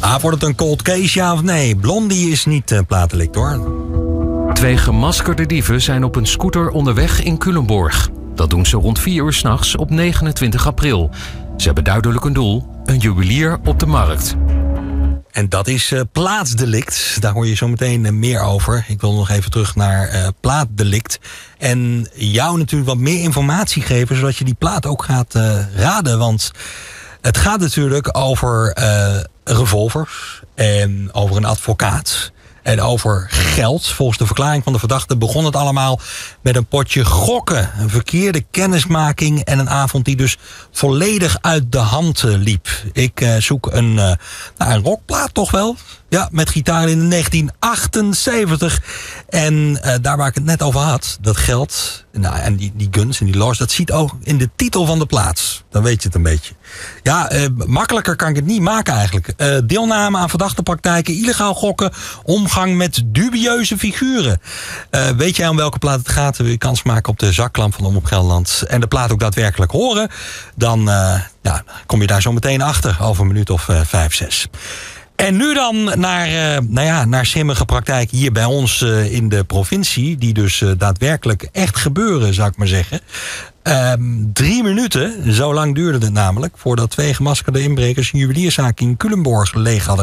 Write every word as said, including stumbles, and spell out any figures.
Ah, wordt het een cold case, ja of nee? Blondie is niet uh, platendelict, hoor. Twee gemaskerde dieven zijn op een scooter onderweg in Culemborg. Dat doen ze rond vier uur 's nachts op negenentwintig april. Ze hebben duidelijk een doel, een juwelier op de markt. En dat is uh, plaatsdelict. Daar hoor je zo meteen uh, meer over. Ik wil nog even terug naar uh, plaatdelict. En jou natuurlijk wat meer informatie geven, zodat je die plaat ook gaat uh, raden. Want het gaat natuurlijk over uh, revolvers en over een advocaat. En over geld. Volgens de verklaring van de verdachte begon het allemaal met een potje gokken. Een verkeerde kennismaking en een avond die dus volledig uit de hand liep. Ik uh, zoek een, uh, nou, een rockplaat toch wel. Ja, met gitaar in negentien achtenzeventig. En uh, daar waar ik het net over had, dat geld, nou, en die, die guns en die lors, dat ziet ook in de titel van de plaats. Dan weet je het een beetje. Ja, uh, makkelijker kan ik het niet maken eigenlijk. Uh, deelname aan verdachte praktijken, illegaal gokken, omgang met dubieuze figuren. Uh, weet jij om welke plaat het gaat? Wil je kans maken op de zakklamp van Omroep Gelderland en de plaat ook daadwerkelijk horen? Dan uh, ja, kom je daar zo meteen achter over een minuut of uh, vijf, zes. En nu dan naar, uh, nou ja, naar schimmige praktijken hier bij ons uh, in de provincie. Die dus uh, daadwerkelijk echt gebeuren, zou ik maar zeggen. Um, drie minuten, zo lang duurde het namelijk, voordat twee gemaskerde inbrekers een juwelierszaak in Culemborg leeg hadden